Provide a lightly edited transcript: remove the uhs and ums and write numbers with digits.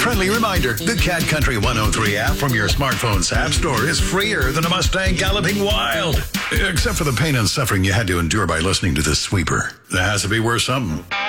Friendly reminder, the Cat Country 103 app from your smartphone's app store is freer than a Mustang galloping wild. Except for the pain and suffering you had to endure by listening to this sweeper. That has to be worth something.